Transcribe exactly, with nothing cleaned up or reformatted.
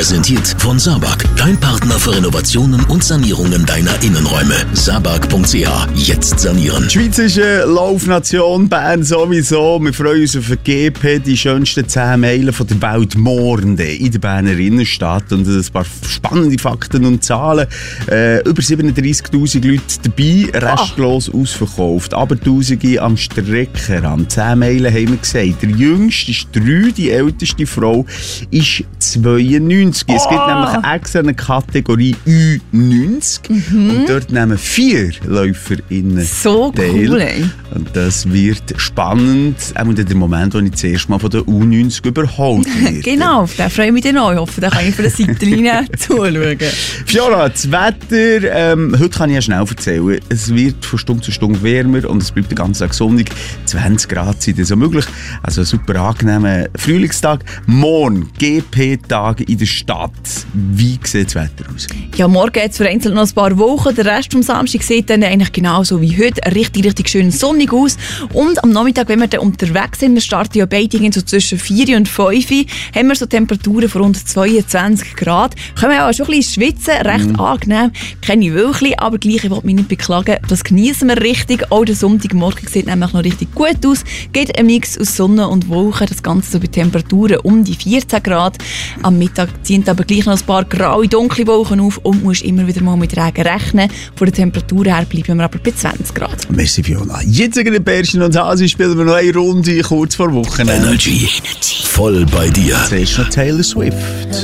Präsentiert von Sabag, dein Partner für Renovationen und Sanierungen deiner Innenräume. sabag punkt c h. Jetzt sanieren. Die schweizerische Laufnation Bern sowieso. Wir freuen uns auf den G P, die schönsten zehn Meilen von der Welt morgen in der Berner Innenstadt. Und ein paar spannende Fakten und Zahlen. Äh, über siebenunddreissigtausend Leute dabei, restlos oh. ausverkauft. Aber Tausende am Streckenrand. zehn Meilen haben wir gesagt. Der jüngste ist drei, die älteste Frau ist zweiundneunzig. Oh. Es gibt nämlich extra eine Kategorie Ü neunzig. Mhm. Und dort nehmen vier LäuferInnen so teil. Cool, ey. Und das wird spannend. Auch in dem Moment, wo ich das erste Mal von der U neunzig überholt werde. Genau, auf den freue ich mich dann auch. Ich hoffe, da kann ich von der Seitenlinie zuschauen. Fiona, das Wetter, ähm, heute kann ich ja schnell erzählen. Es wird von Stunde zu Stunde wärmer und es bleibt den ganzen Tag sonnig. zwanzig Grad sind das so möglich. Also ein super angenehmer Frühlingstag. Morgen G P-Tag in der Stadt. Wie sieht das Wetter aus? Ja, morgen geht es vereinzelt noch ein paar Wochen. Der Rest vom Samstag sieht dann eigentlich genauso wie heute. Richtig, richtig schön sonnig aus. Und am Nachmittag, wenn wir dann unterwegs sind, wir starten ja beide so zwischen vier und fünf, haben wir so Temperaturen von rund zweiundzwanzig Grad. Können wir auch schon ein bisschen schwitzen, recht mm. angenehm. Keine Wölkchen, aber gleich, ich will mich nicht beklagen. Das genießen wir richtig. Auch der Sonntagmorgen sieht nämlich noch richtig gut aus. Geht ein Mix aus Sonne und Wolken. Das Ganze so bei Temperaturen um die vierzehn Grad. Am Mittag ziehen aber gleich noch ein paar graue, dunkle Wolken auf und musst immer wieder mal mit Regen rechnen. Von der Temperatur her bleiben wir aber bei zwanzig Grad. Merci, Fiona. Jetzt gegen Bärchen und Hasi spielen wir noch eine Runde kurz vor Wochenende. Energy. Voll bei dir. Zuerst noch Taylor Swift.